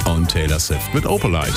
und Taylor Swift mit Opalite.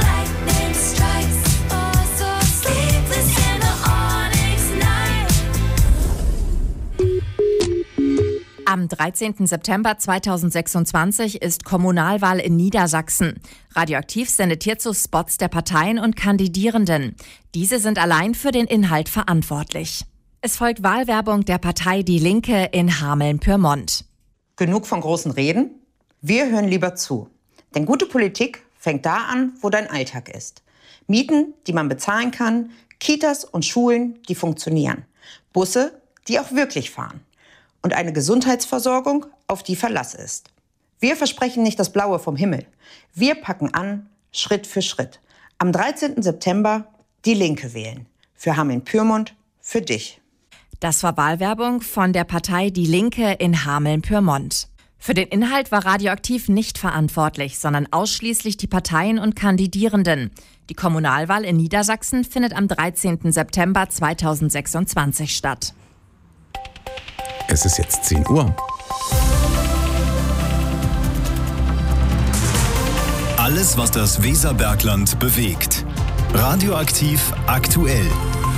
Am 13. September 2026 ist Kommunalwahl in Niedersachsen. Radioaktiv sendet hierzu Spots der Parteien und Kandidierenden. Diese sind allein für den Inhalt verantwortlich. Es folgt Wahlwerbung der Partei Die Linke in Hameln-Pyrmont. Genug von großen Reden? Wir hören lieber zu. Denn gute Politik fängt da an, wo dein Alltag ist. Mieten, die man bezahlen kann, Kitas und Schulen, die funktionieren. Busse, die auch wirklich fahren. Und eine Gesundheitsversorgung, auf die Verlass ist. Wir versprechen nicht das Blaue vom Himmel. Wir packen an, Schritt für Schritt. Am 13. September Die Linke wählen. Für Hameln-Pyrmont, für dich. Das war Wahlwerbung von der Partei Die Linke in Hameln-Pyrmont. Für den Inhalt war Radioaktiv nicht verantwortlich, sondern ausschließlich die Parteien und Kandidierenden. Die Kommunalwahl in Niedersachsen findet am 13. September 2026 statt. Es ist jetzt 10 Uhr. Alles, was das Weserbergland bewegt. Radioaktiv aktuell.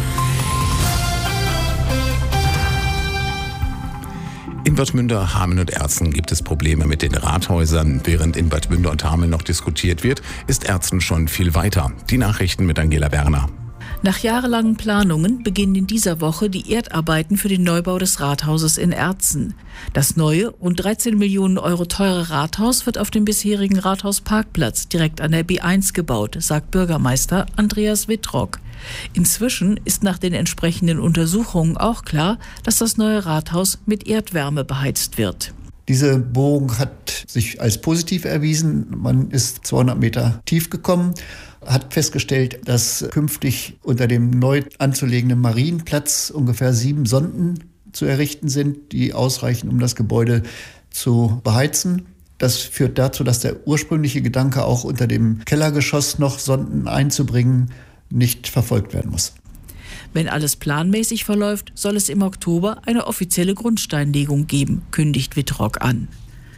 In Bad Münder, Hameln und Erzen gibt es Probleme mit den Rathäusern. Während in Bad Münder und Hameln noch diskutiert wird, ist Erzen schon viel weiter. Die Nachrichten mit Angela Werner. Nach jahrelangen Planungen beginnen in dieser Woche die Erdarbeiten für den Neubau des Rathauses in Erzen. Das neue, rund 13 Millionen Euro teure Rathaus wird auf dem bisherigen Rathausparkplatz direkt an der B1 gebaut, sagt Bürgermeister Andreas Wittrock. Inzwischen ist nach den entsprechenden Untersuchungen auch klar, dass das neue Rathaus mit Erdwärme beheizt wird. Diese Bohrung hat sich als positiv erwiesen. Man ist 200 Meter tief gekommen, hat festgestellt, dass künftig unter dem neu anzulegenden Marienplatz ungefähr 7 Sonden zu errichten sind, die ausreichen, um das Gebäude zu beheizen. Das führt dazu, dass der ursprüngliche Gedanke, auch unter dem Kellergeschoss noch Sonden einzubringen, nicht verfolgt werden muss. Wenn alles planmäßig verläuft, soll es im Oktober eine offizielle Grundsteinlegung geben, kündigt Wittrock an.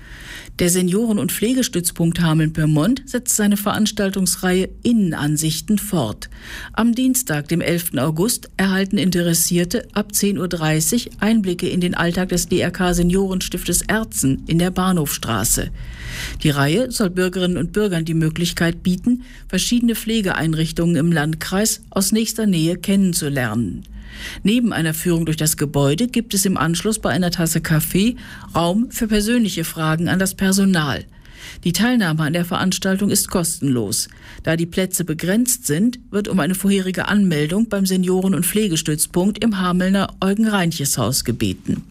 Der Senioren- und Pflegestützpunkt Hameln-Pyrmont setzt seine Veranstaltungsreihe Innenansichten fort. Am Dienstag, dem 11. August, erhalten Interessierte ab 10.30 Uhr Einblicke in den Alltag des DRK Seniorenstiftes Erzen in der Bahnhofstraße. Die Reihe soll Bürgerinnen und Bürgern die Möglichkeit bieten, verschiedene Pflegeeinrichtungen im Landkreis aus nächster Nähe kennenzulernen. Neben einer Führung durch das Gebäude gibt es im Anschluss bei einer Tasse Kaffee Raum für persönliche Fragen an das Personal. Die Teilnahme an der Veranstaltung ist kostenlos. Da die Plätze begrenzt sind, wird um eine vorherige Anmeldung beim Senioren- und Pflegestützpunkt im Hamelner Eugen-Reintjes-Haus gebeten.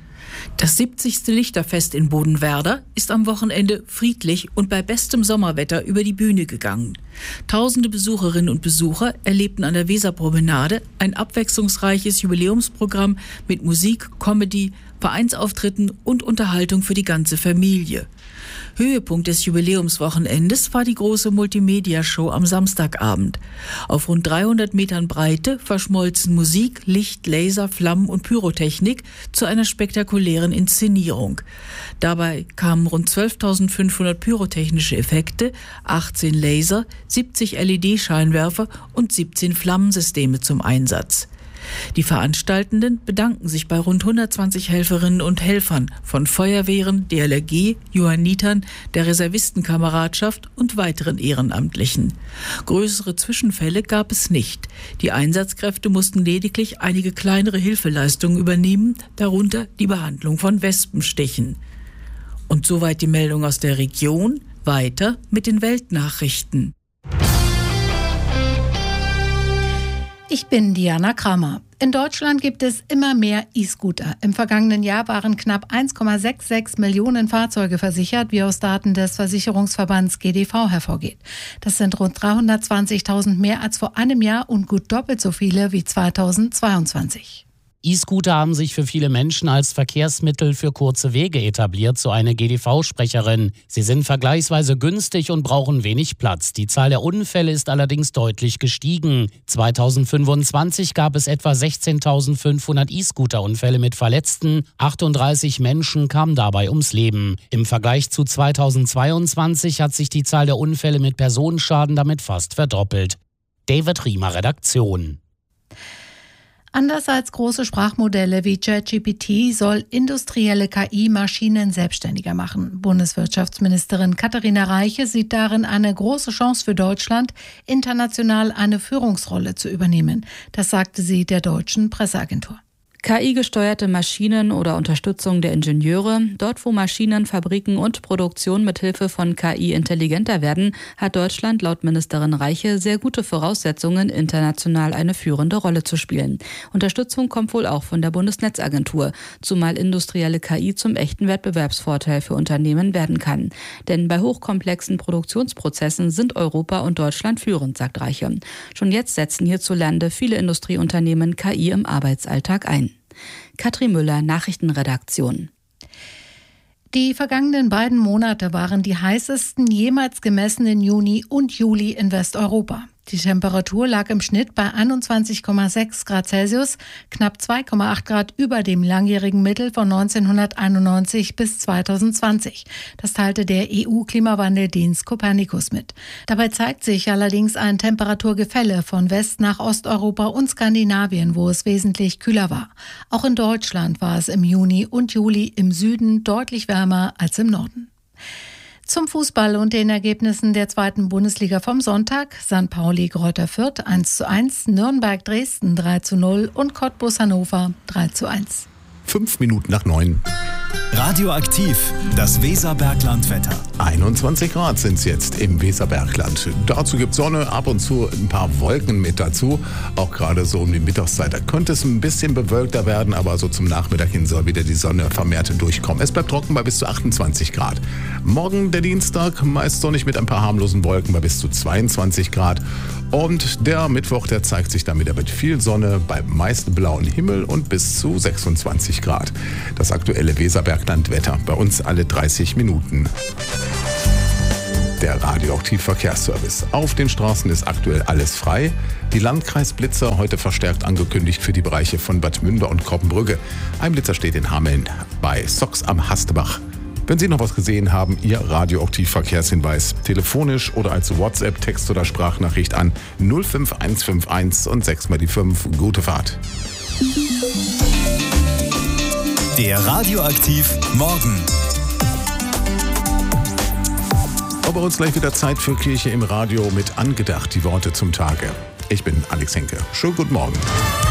Das 70. Lichterfest in Bodenwerder ist am Wochenende friedlich und bei bestem Sommerwetter über die Bühne gegangen. Tausende Besucherinnen und Besucher erlebten an der Weserpromenade ein abwechslungsreiches Jubiläumsprogramm mit Musik, Comedy, Vereinsauftritten und Unterhaltung für die ganze Familie. Höhepunkt des Jubiläumswochenendes war die große Multimedia-Show am Samstagabend. Auf rund 300 Metern Breite verschmolzen Musik, Licht, Laser, Flammen und Pyrotechnik zu einer spektakulären Inszenierung. Dabei kamen rund 12.500 pyrotechnische Effekte, 18 Laser, 70 LED-Scheinwerfer und 17 Flammensysteme zum Einsatz. Die Veranstaltenden bedanken sich bei rund 120 Helferinnen und Helfern von Feuerwehren, DLRG, Johannitern, der Reservistenkameradschaft und weiteren Ehrenamtlichen. Größere Zwischenfälle gab es nicht. Die Einsatzkräfte mussten lediglich einige kleinere Hilfeleistungen übernehmen, darunter die Behandlung von Wespenstichen. Und soweit die Meldung aus der Region. Weiter mit den Weltnachrichten. Ich bin Diana Kramer. In Deutschland gibt es immer mehr E-Scooter. Im vergangenen Jahr waren knapp 1,66 Millionen Fahrzeuge versichert, wie aus Daten des Versicherungsverbands GDV hervorgeht. Das sind rund 320.000 mehr als vor einem Jahr und gut doppelt so viele wie 2022. E-Scooter haben sich für viele Menschen als Verkehrsmittel für kurze Wege etabliert, so eine GdV-Sprecherin. Sie sind vergleichsweise günstig und brauchen wenig Platz. Die Zahl der Unfälle ist allerdings deutlich gestiegen. 2025 gab es etwa 16.500 E-Scooter-Unfälle mit Verletzten. 38 Menschen kamen dabei ums Leben. Im Vergleich zu 2022 hat sich die Zahl der Unfälle mit Personenschaden damit fast verdoppelt. David Riemer, Redaktion. Anders als große Sprachmodelle wie ChatGPT soll industrielle KI Maschinen selbstständiger machen. Bundeswirtschaftsministerin Katharina Reiche sieht darin eine große Chance für Deutschland, international eine Führungsrolle zu übernehmen. Das sagte sie der deutschen Presseagentur. KI-gesteuerte Maschinen oder Unterstützung der Ingenieure. Dort, wo Maschinen, Fabriken und Produktion mithilfe von KI intelligenter werden, hat Deutschland laut Ministerin Reiche sehr gute Voraussetzungen, international eine führende Rolle zu spielen. Unterstützung kommt wohl auch von der Bundesnetzagentur, zumal industrielle KI zum echten Wettbewerbsvorteil für Unternehmen werden kann. Denn bei hochkomplexen Produktionsprozessen sind Europa und Deutschland führend, sagt Reiche. Schon jetzt setzen hierzulande viele Industrieunternehmen KI im Arbeitsalltag ein. Katrin Müller, Nachrichtenredaktion. Die vergangenen beiden Monate waren die heißesten jemals gemessenen Juni und Juli in Westeuropa. Die Temperatur lag im Schnitt bei 21,6 Grad Celsius, knapp 2,8 Grad über dem langjährigen Mittel von 1991 bis 2020. Das teilte der EU-Klimawandeldienst Copernicus mit. Dabei zeigt sich allerdings ein Temperaturgefälle von West nach Osteuropa und Skandinavien, wo es wesentlich kühler war. Auch in Deutschland war es im Juni und Juli im Süden deutlich wärmer als im Norden. Zum Fußball und den Ergebnissen der 2. Bundesliga vom Sonntag: St. Pauli Greuther Fürth 1:1, Nürnberg Dresden 3:0 und Cottbus Hannover 3:1. 5 Minuten nach 9. Radioaktiv, das Weserbergland-Wetter. 21 Grad sind es jetzt im Weserbergland. Dazu gibt es Sonne, ab und zu ein paar Wolken mit dazu. Auch gerade so um die Mittagszeit. Da könnte es ein bisschen bewölkter werden, aber so zum Nachmittag hin soll wieder die Sonne vermehrt durchkommen. Es bleibt trocken bei bis zu 28 Grad. Morgen der Dienstag, meist sonnig mit ein paar harmlosen Wolken bei bis zu 22 Grad. Und der Mittwoch, der zeigt sich dann wieder mit viel Sonne, bei meist blauen Himmel und bis zu 26 Grad. Das aktuelle Weserbergland-Wetter bei uns alle 30 Minuten. Der Radioaktiv-Verkehrsservice. Auf den Straßen ist aktuell alles frei. Die Landkreisblitzer heute verstärkt angekündigt für die Bereiche von Bad Münder und Koppenbrügge. Ein Blitzer steht in Hameln bei Sox am Hastebach. Wenn Sie noch was gesehen haben, Ihr Radioaktiv-Verkehrshinweis telefonisch oder als WhatsApp, Text- oder Sprachnachricht an 05151 und 6 mal die 5. Gute Fahrt. Der Radioaktiv Morgen. Aber uns gleich wieder Zeit für Kirche im Radio mit Angedacht, die Worte zum Tage. Ich bin Alex Henke. Schönen guten Morgen.